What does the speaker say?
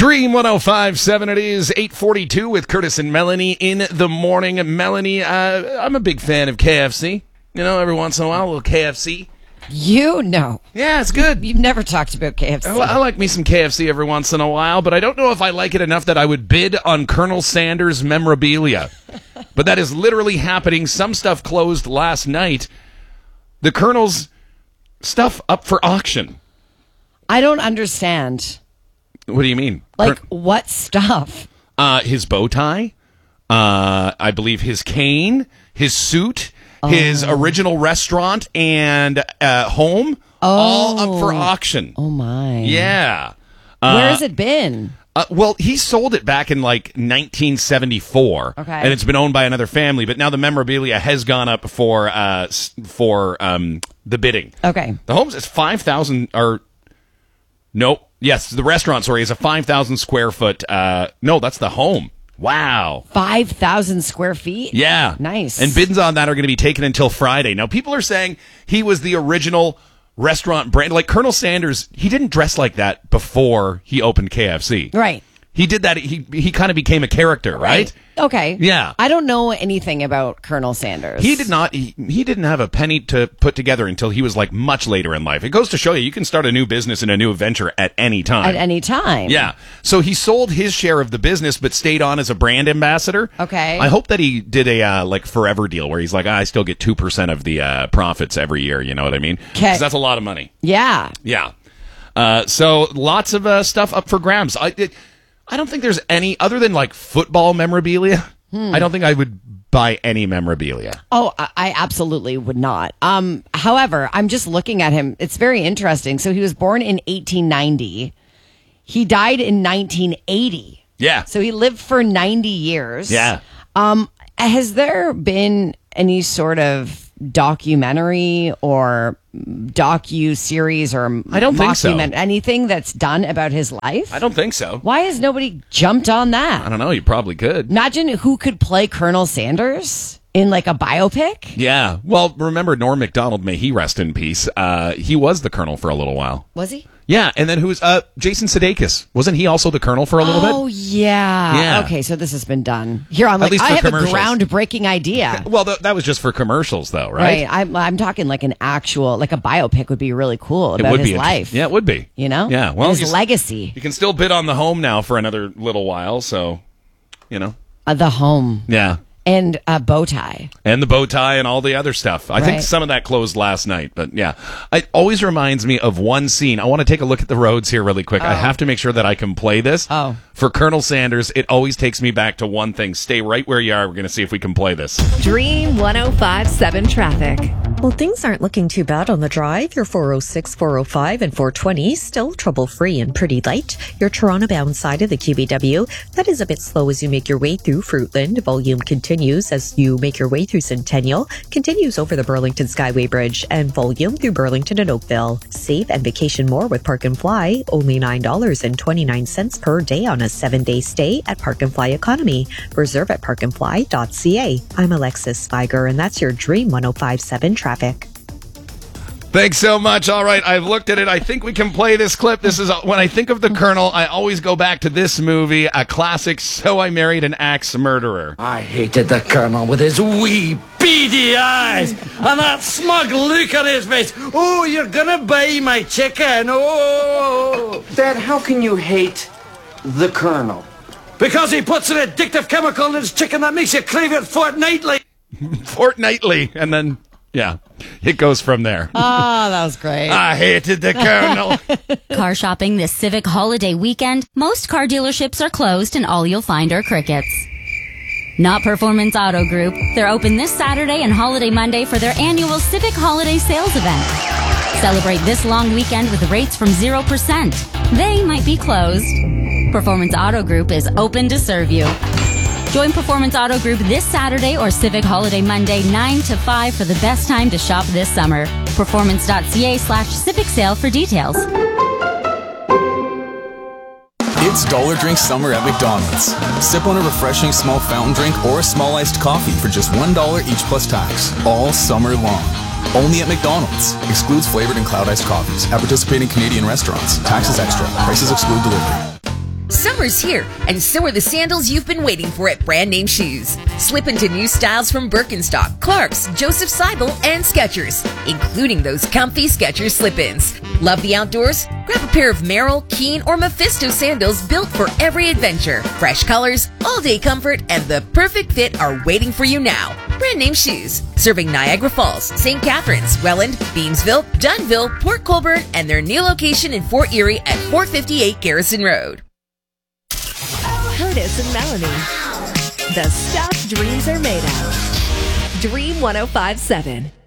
Dream 105.7, it is 8:42 with Curtis and Melanie in the morning. Melanie, I'm a big fan of KFC. You know, every once in a while, a little KFC. You know. Yeah, it's good. You've never talked about KFC. I like me some KFC every once in a while, but I don't know if I like it enough that I would bid on Colonel Sanders memorabilia. But that is literally happening. Some stuff closed last night. The Colonel's stuff up for auction. I don't understand. What do you mean? Like, what stuff? His bow tie, I believe his cane, his suit, his original restaurant, and home, all up for auction. Oh, my. Yeah. Where has it been? Well, he sold it back in like 1974, and it's been owned by another family. But now the memorabilia has gone up for the bidding. Okay. The home's is 5,000 or nope. Yes, the restaurant, sorry, is a 5,000 square foot. No, that's the home. Wow. 5,000 square feet? Yeah. Nice. And bids on that are going to be taken until Friday. Now, people are saying he was the original restaurant brand. Like Colonel Sanders, he didn't dress like that before he opened KFC. Right. He did that. He kind of became a character, right? Okay. Yeah. I don't know anything about Colonel Sanders. He did not. He didn't have a penny to put together until he was like much later in life. It goes to show you can start a new business and a new adventure at any time. At any time. Yeah. So he sold his share of the business, but stayed on as a brand ambassador. Okay. I hope that he did a like forever deal where he's like, I still get 2% of the profits every year. You know what I mean? Okay. Because that's a lot of money. Yeah. Yeah. So lots of stuff up for grabs. I don't think there's any other than like football memorabilia. I don't think I would buy any memorabilia. Oh, I absolutely would not. However, I'm just looking at him. It's very interesting. So he was born in 1890. He died in 1980. Yeah. So he lived for 90 years. Yeah. Has there been any sort of documentary or docu-series or I don't think so. anything that's done about his life? I don't think so. Why has nobody jumped on that? I don't know. You probably could. Imagine who could play Colonel Sanders in like a biopic. Yeah. Well, remember Norm Macdonald, may he rest in peace. He was the Colonel for a little while. Was he? Yeah, and then who's Jason Sudeikis? Wasn't he also the Colonel for a little bit? Oh, yeah. Yeah. Okay, so this has been done. Here, I'm like, least I for have commercials. a groundbreaking idea. Well, that was just for commercials, though, right? I'm talking like an actual, like a biopic would be really cool It about would his be life. Yeah, it would be. You know? Yeah. Well, his legacy. You can still bid on the home now for another little while, so, you know. The home. Yeah. And a bow tie. And the bow tie and all the other stuff. I think some of that closed last night, but yeah. It always reminds me of one scene. I want to take a look at the roads here really quick. I have to make sure that I can play this. Oh. For Colonel Sanders, it always takes me back to one thing. Stay right where you are. We're going to see if we can play this. Dream 105.7 traffic. Well, things aren't looking too bad on the drive. Your 406, 405, and 420 still trouble-free and pretty light. Your Toronto-bound side of the QBW, that is a bit slow as you make your way through Fruitland. Volume continues as you make your way through Centennial, continues over the Burlington Skyway Bridge, and volume through Burlington and Oakville. Save and vacation more with Park and Fly, only $9.29 per day on a 7-day stay at Park and Fly Economy. Reserve at parkandfly.ca. I'm Alexis Spiger, and that's your Dream 105.7 traffic. Thanks so much. All right, I've looked at it. I think we can play this clip. This is when I think of the Colonel, I always go back to this movie, a classic, So I Married an Axe Murderer. I hated the Colonel with his wee beady eyes and that smug look on his face. Oh, you're gonna buy my chicken. Oh. Dad, how can you hate the Colonel? Because he puts an addictive chemical in his chicken that makes you crave it fortnightly. Fortnightly, and then, yeah, it goes from there. Oh, that was great. I hated the Colonel. Car shopping this Civic holiday weekend. Most car dealerships are closed and all you'll find are crickets. Not Performance Auto Group. They're open this Saturday and Holiday Monday for their annual Civic Holiday Sales event. Celebrate this long weekend with rates from 0%. They might be closed. Performance Auto Group is open to serve you. Join Performance Auto Group this Saturday or Civic Holiday Monday 9 to 5 for the best time to shop this summer. Performance.ca/Civic Sale for details. It's Dollar Drink Summer at McDonald's. Sip on a refreshing small fountain drink or a small iced coffee for just $1 each plus tax, all summer long. Only at McDonald's. Excludes flavored and cloud iced coffees at participating Canadian restaurants. Taxes extra. Prices exclude delivery. Summer's here, and so are the sandals you've been waiting for at Brand Name Shoes. Slip into new styles from Birkenstock, Clarks, Joseph Seibel, and Skechers, including those comfy Skechers slip-ins. Love the outdoors? Grab a pair of Merrill, Keen, or Mephisto sandals built for every adventure. Fresh colors, all-day comfort, and the perfect fit are waiting for you now. Brand Name Shoes, serving Niagara Falls, St. Catharines, Welland, Beamsville, Dunnville, Port Colborne, and their new location in Fort Erie at 458 Garrison Road. Curtis and Melanie. The stuff dreams are made of. Dream 105.7.